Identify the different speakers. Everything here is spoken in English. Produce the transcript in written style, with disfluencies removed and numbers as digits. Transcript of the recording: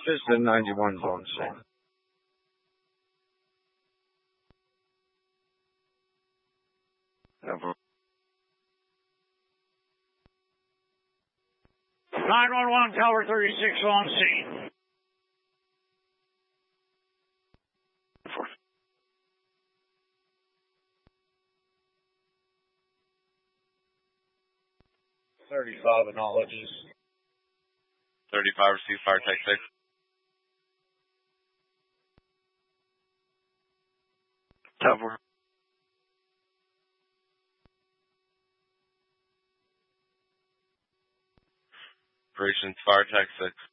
Speaker 1: Piston 91's on scene. Over.
Speaker 2: 911, Tower 36 on scene.
Speaker 1: $35 acknowledges.
Speaker 3: 35 receive fire tech 6.
Speaker 1: Tower.
Speaker 3: Operations fire tech 6.